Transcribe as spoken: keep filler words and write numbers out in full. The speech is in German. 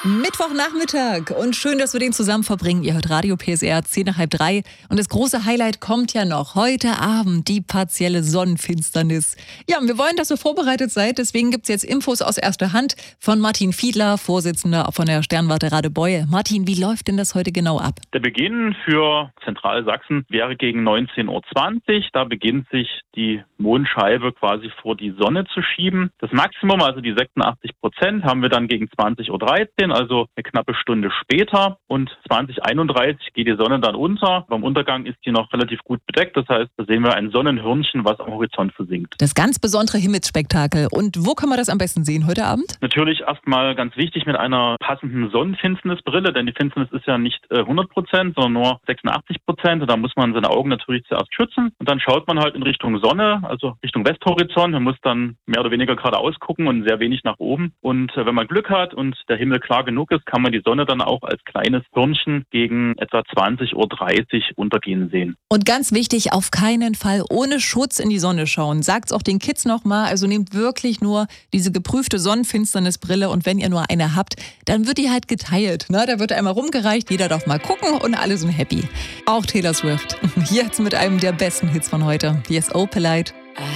Mittwochnachmittag und schön, dass wir den zusammen verbringen. Ihr hört Radio P S R, zehn nach halb drei. Und das große Highlight kommt ja noch. Heute Abend die partielle Sonnenfinsternis. Ja, und wir wollen, dass ihr vorbereitet seid. Deswegen gibt es jetzt Infos aus erster Hand von Martin Fiedler, Vorsitzender von der Sternwarte Radebeul. Martin, wie läuft denn das heute genau ab? Der Beginn für Zentralsachsen wäre gegen neunzehn Uhr zwanzig. Da beginnt sich die Mondscheibe quasi vor die Sonne zu schieben. Das Maximum, also die sechsundachtzig Prozent, haben wir dann gegen zwanzig Uhr dreizehn, also eine knappe Stunde später. Und zwanzig Uhr einunddreißig geht die Sonne dann unter. Beim Untergang ist die noch relativ gut bedeckt. Das heißt, da sehen wir ein Sonnenhörnchen, was am Horizont versinkt. Das ganz besondere Himmelsspektakel. Und wo kann man das am besten sehen heute Abend? Natürlich erstmal ganz wichtig mit einer passenden Sonnenfinsternisbrille, denn die Finsternis ist ja nicht äh, hundert Prozent, sondern nur sechsundachtzig Prozent. Und da muss man seine Augen natürlich zuerst schützen. Und dann schaut man halt in Richtung Sonne, also Richtung Westhorizont. Man muss dann mehr oder weniger geradeaus gucken und sehr wenig nach oben. Und äh, wenn man Glück hat und der Himmel klar genug ist, kann man die Sonne dann auch als kleines Hörnchen gegen etwa zwanzig Uhr dreißig untergehen sehen. Und ganz wichtig, auf keinen Fall ohne Schutz in die Sonne schauen. Sagt's auch den Kids nochmal, also nehmt wirklich nur diese geprüfte Sonnenfinsternisbrille und wenn ihr nur eine habt, dann wird die halt geteilt. Ne? Da wird einmal rumgereicht, jeder darf mal gucken und alle sind happy. Auch Taylor Swift. Jetzt mit einem der besten Hits von heute. Hier ist Opalite.